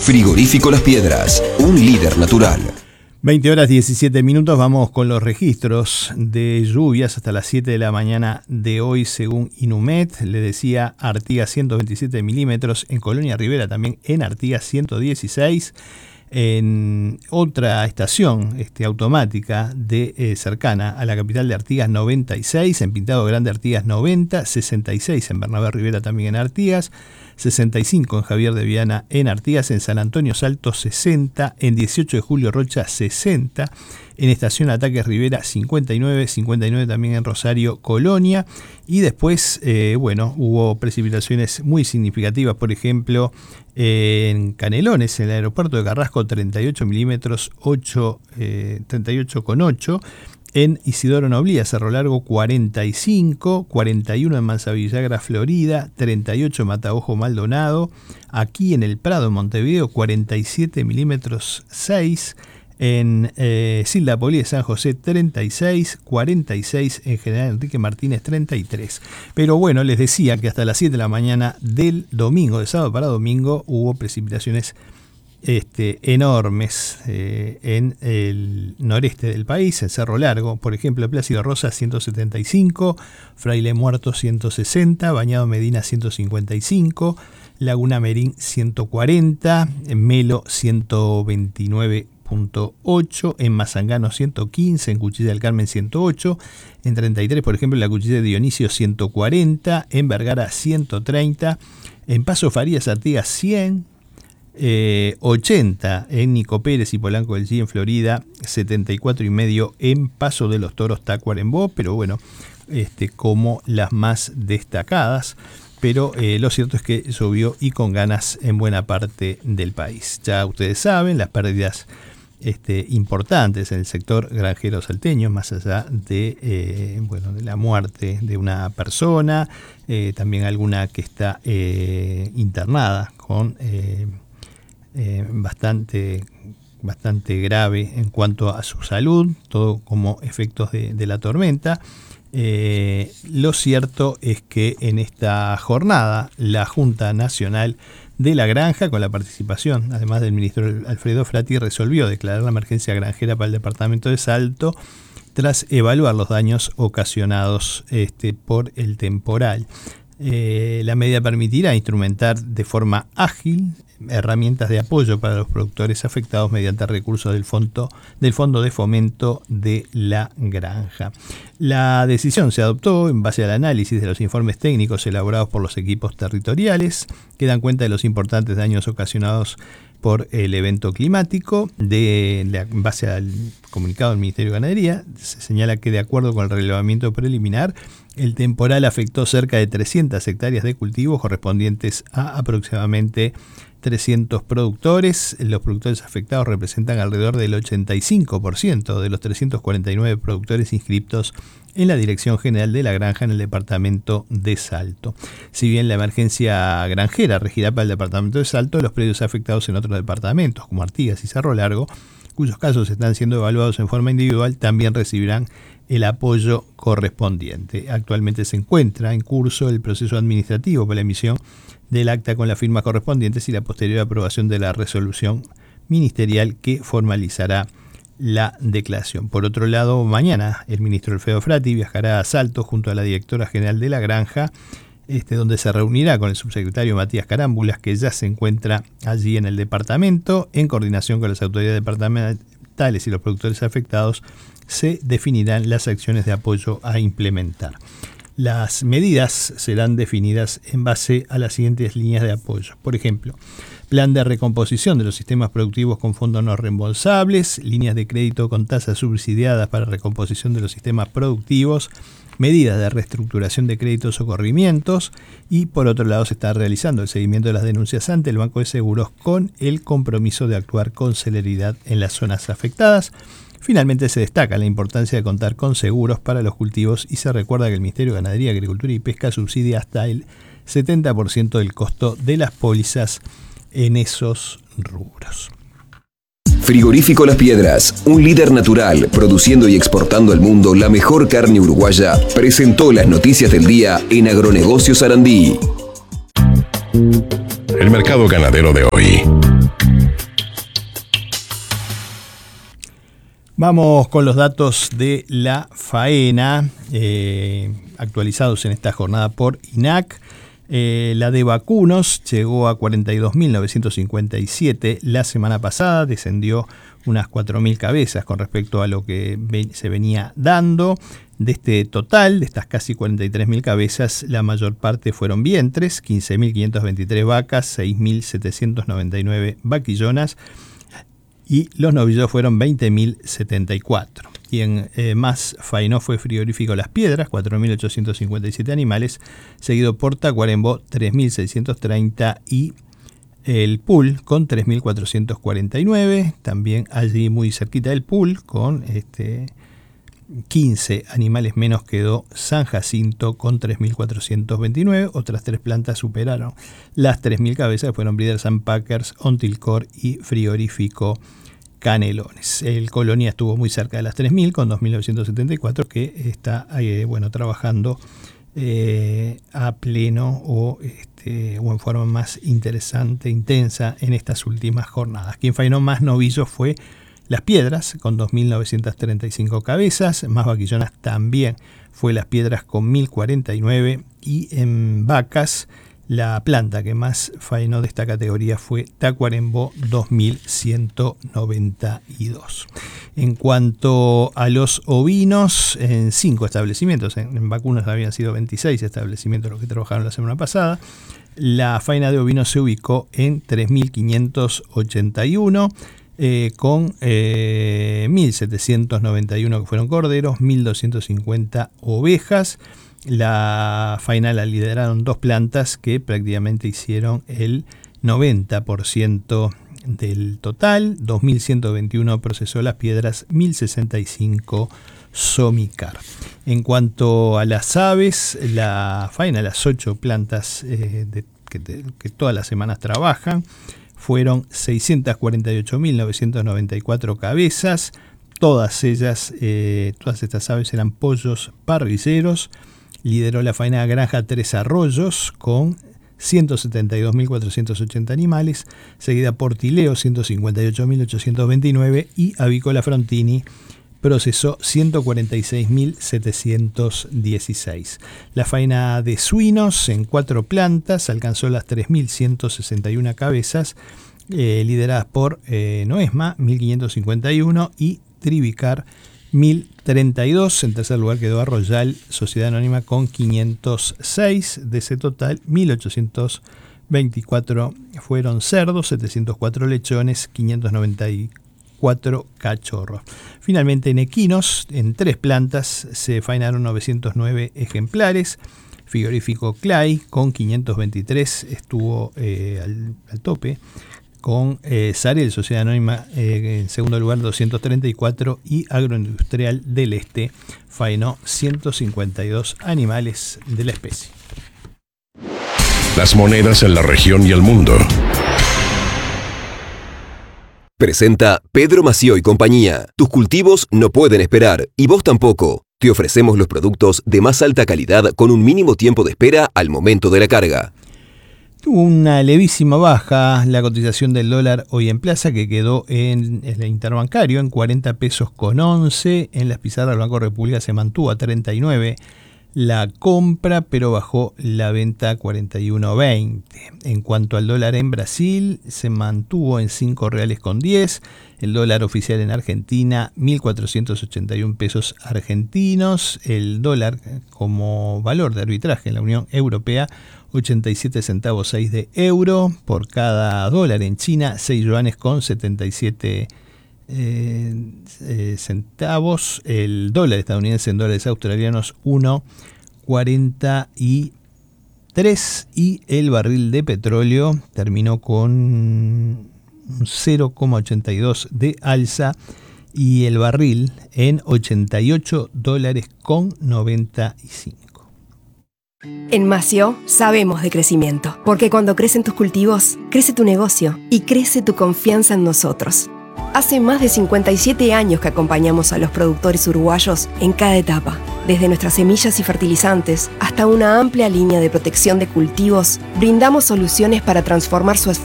Frigorífico Las Piedras, un líder natural. 20 horas 17 minutos, vamos con los registros de lluvias hasta las 7 de la mañana de hoy según Inumet. Le decía Artigas 127 milímetros, en Colonia Rivera también en Artigas 116. En otra estación automática de cercana a la capital de Artigas 96, en Pintado Grande Artigas 90, 66 en Bernabé Rivera también en Artigas, 65 en Javier de Viana en Artigas, en San Antonio Salto 60, en 18 de Julio Rocha 60, en Estación Ataques Rivera 59, 59 también en Rosario Colonia, y después, hubo precipitaciones muy significativas, por ejemplo, en Canelones, en el aeropuerto de Carrasco 38 milímetros, 38,8, en Isidoro Noblía, Cerro Largo 45, 41 en Mansa Villagra, Florida, 38 en Mataojo Maldonado, aquí en el Prado, en Montevideo, 47 milímetros 6, en Silda Poli de San José 36, 46 en General Enrique Martínez 33. Pero bueno, les decía que hasta las 7 de la mañana del domingo, de sábado para domingo, hubo precipitaciones enormes en el noreste del país, en Cerro Largo, por ejemplo, Plácido Rosa 175, Fraile Muerto 160, Bañado Medina 155, Laguna Merín 140, Melo 129.8, en Mazangano 115, en Cuchilla del Carmen 108, en 33, por ejemplo, en la Cuchilla de Dionisio 140, en Vergara 130, en Paso Farías Artigas 100, 80 en Nico Pérez y Polanco del G en Florida, 74,5 en Paso de los Toros Tacuarembó, pero bueno, como las más destacadas. Pero lo cierto es que llovió y con ganas en buena parte del país. Ya ustedes saben, las pérdidas importantes en el sector granjero salteño, más allá de la muerte de una persona, también alguna que está internada con bastante grave en cuanto a su salud, todo como efectos de la tormenta. Lo cierto es que en esta jornada la Junta Nacional de la Granja, con la participación además del ministro Alfredo Frati, resolvió declarar la emergencia granjera para el departamento de Salto tras evaluar los daños ocasionados por el temporal. La medida permitirá instrumentar de forma ágil herramientas de apoyo para los productores afectados mediante recursos del Fondo de Fomento de la Granja. La decisión se adoptó en base al análisis de los informes técnicos elaborados por los equipos territoriales que dan cuenta de los importantes daños ocasionados por el evento climático. En base al comunicado del Ministerio de Ganadería, se señala que de acuerdo con el relevamiento preliminar, el temporal afectó cerca de 300 hectáreas de cultivos correspondientes a aproximadamente 300 productores. Los productores afectados representan alrededor del 85% de los 349 productores inscriptos en la Dirección General de la Granja en el departamento de Salto. Si bien la emergencia granjera regirá para el departamento de Salto, los predios afectados en otros departamentos, como Artigas y Cerro Largo, cuyos casos están siendo evaluados en forma individual, también recibirán el apoyo correspondiente. Actualmente se encuentra en curso el proceso administrativo para la emisión del acta con las firmas correspondientes y la posterior aprobación de la resolución ministerial que formalizará la declaración. Por otro lado, mañana el ministro Alfredo Frati viajará a Salto junto a la directora general de la Granja, donde se reunirá con el subsecretario Matías Carámbulas, que ya se encuentra allí en el departamento. En coordinación con las autoridades departamentales y los productores afectados, se definirán las acciones de apoyo a implementar. Las medidas serán definidas en base a las siguientes líneas de apoyo. Por ejemplo, plan de recomposición de los sistemas productivos con fondos no reembolsables, líneas de crédito con tasas subsidiadas para recomposición de los sistemas productivos, medidas de reestructuración de créditos o corrimientos, y por otro lado se está realizando el seguimiento de las denuncias ante el Banco de Seguros con el compromiso de actuar con celeridad en las zonas afectadas. Finalmente se destaca la importancia de contar con seguros para los cultivos y se recuerda que el Ministerio de Ganadería, Agricultura y Pesca subsidia hasta el 70% del costo de las pólizas en esos rubros. Frigorífico Las Piedras, un líder natural, produciendo y exportando al mundo la mejor carne uruguaya, presentó las noticias del día en Agronegocios Sarandí. El mercado ganadero de hoy. Vamos con los datos de la faena, actualizados en esta jornada por INAC. La de vacunos llegó a 42.957 la semana pasada, descendió unas 4.000 cabezas con respecto a lo que se venía dando. De este total, de estas casi 43.000 cabezas, la mayor parte fueron vientres, 15.523 vacas, 6.799 vaquillonas, y los novillos fueron 20.074. Quien más faenó fue Frigorífico Las Piedras, 4.857 animales, seguido por Tacuarembó, 3.630, y el Pool con 3.449. También allí muy cerquita del Pool, con 15 animales menos, quedó San Jacinto con 3.429. Otras 3 plantas superaron las 3.000 cabezas, fueron Breeders and Packers, Ontilcor y Frigorífico Canelones. El Colonia estuvo muy cerca de las 3.000 con 2.974, que está trabajando a pleno o en forma más interesante, intensa en estas últimas jornadas. Quien faenó más novillos fue Las Piedras, con 2.935 cabezas. Más vaquillonas también fue Las Piedras con 1.049. Y en vacas, la planta que más faenó de esta categoría fue Tacuarembó, 2.192. En cuanto a los ovinos, en 5 establecimientos, en vacunos habían sido 26 establecimientos los que trabajaron la semana pasada, la faena de ovinos se ubicó en 3.581. Con 1.791 que fueron corderos, 1.250 ovejas. La faena la lideraron 2 plantas que prácticamente hicieron el 90% del total. 2.121 procesó Las Piedras, 1.065 Somicar. En cuanto a las aves, la faena, las 8 plantas que todas las semanas trabajan, fueron 648.994 cabezas. Todas ellas, todas estas aves eran pollos parrilleros. Lideró la faena Granja Tres Arroyos con 172.480 animales, seguida por Tileo, 158.829, y Avícola Frontini procesó 146.716. La faena de suinos en 4 plantas alcanzó las 3.161 cabezas, lideradas por Noesma, 1.551, y Trivicar, 1.032. En tercer lugar quedó Arroyal, Sociedad Anónima, con 506. De ese total, 1.824 fueron cerdos, 704 lechones, 594 cachorros. Finalmente, en equinos, en 3 plantas se faenaron 909 ejemplares. Frigorífico Clay con 523 estuvo al tope, con Sarel, Sociedad Anónima, en segundo lugar 234, y Agroindustrial del Este faenó 152 animales de la especie. Las monedas en la región y el mundo. Presenta Pedro Mació y compañía. Tus cultivos no pueden esperar, y vos tampoco. Te ofrecemos los productos de más alta calidad con un mínimo tiempo de espera al momento de la carga. Tuvo una levísima baja la cotización del dólar hoy en plaza, que quedó en el interbancario en 40 pesos con 11. En las pizarras del Banco República se mantuvo a 39 la compra, pero bajó la venta a 41.20. En cuanto al dólar en Brasil, se mantuvo en 5 reales con 10. El dólar oficial en Argentina, 1.481 pesos argentinos. El dólar como valor de arbitraje en la Unión Europea, 87 centavos 6 de euro. Por cada dólar en China, 6 yuanes con 77 centavos. El dólar estadounidense en dólares australianos, 1.43. Y el barril de petróleo terminó con un 0,82 de alza, y el barril en $88.95. En Mació sabemos de crecimiento, porque cuando crecen tus cultivos, crece tu negocio y crece tu confianza en nosotros. Hace más de 57 años que acompañamos a los productores uruguayos en cada etapa. Desde nuestras semillas y fertilizantes hasta una amplia línea de protección de cultivos, brindamos soluciones para transformar su esfuerzo